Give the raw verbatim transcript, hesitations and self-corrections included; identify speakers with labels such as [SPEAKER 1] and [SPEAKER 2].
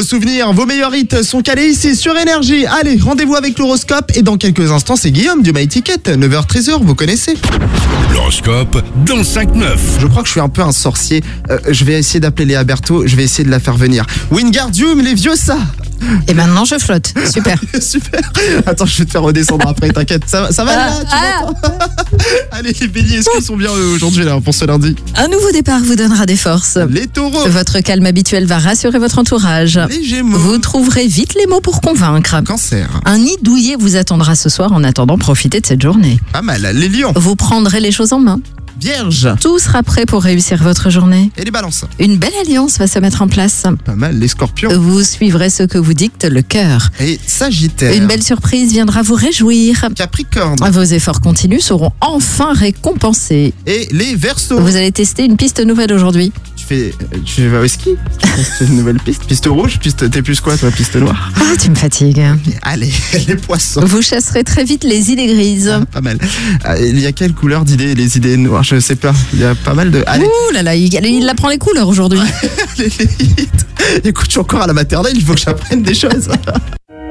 [SPEAKER 1] souvenirs, vos meilleurs hits sont calés ici sur Énergie. Allez, rendez-vous avec l'horoscope et dans quelques instants, c'est Guillaume du My Ticket, neuf heures treize, vous connaissez.
[SPEAKER 2] L'horoscope dans cinq neuf.
[SPEAKER 1] Je crois que je suis un peu un sorcier. Euh, je vais essayer d'appeler Léa Berthaud, je vais essayer de la faire venir. Wingardium, les vieux ça.
[SPEAKER 3] Et maintenant je flotte, super.
[SPEAKER 1] Super. Attends, je vais te faire redescendre après, t'inquiète. Ça, va- ça va là, tu
[SPEAKER 3] Ah,
[SPEAKER 1] m'entends? Allez les béliers, est-ce qu'ils sont bien euh, aujourd'hui là pour ce lundi?
[SPEAKER 3] Un nouveau départ vous donnera des forces.
[SPEAKER 1] Les taureaux,
[SPEAKER 3] Votre calme habituel va rassurer votre entourage.
[SPEAKER 1] les gémeaux,
[SPEAKER 3] Vous trouverez vite les mots pour convaincre.
[SPEAKER 1] cancer,
[SPEAKER 3] Un nid douillet vous attendra ce soir. En attendant, profitez de cette journée.
[SPEAKER 1] pas mal, les lions,
[SPEAKER 3] Vous prendrez les choses en main.
[SPEAKER 1] vierge
[SPEAKER 3] Tout sera prêt pour réussir votre journée.
[SPEAKER 1] et les balances.
[SPEAKER 3] Une belle alliance va se mettre en place.
[SPEAKER 1] Pas mal, les scorpions
[SPEAKER 3] Vous suivrez ce que vous dicte le cœur.
[SPEAKER 1] et sagittaire.
[SPEAKER 3] Une belle surprise viendra vous réjouir.
[SPEAKER 1] Capricorne
[SPEAKER 3] Vos efforts continus seront enfin récompensés.
[SPEAKER 1] et les verseaux.
[SPEAKER 3] Vous allez tester une piste nouvelle aujourd'hui.
[SPEAKER 1] Tu fais, tu vas au ski? C'est une nouvelle piste. Piste rouge, piste, t'es plus quoi toi? Piste noire.
[SPEAKER 3] Ah, tu me fatigues.
[SPEAKER 1] Allez, les poissons.
[SPEAKER 3] Vous chasserez très vite les idées grises.
[SPEAKER 1] Ah, pas mal. Ah, il y a quelle couleur d'idées? Les idées noires, je sais pas. Il y a pas mal de. Allez,
[SPEAKER 3] Ouh là là, il, il apprend les couleurs aujourd'hui.
[SPEAKER 1] les hits. Écoute, je suis encore à la maternelle, il faut que j'apprenne des choses.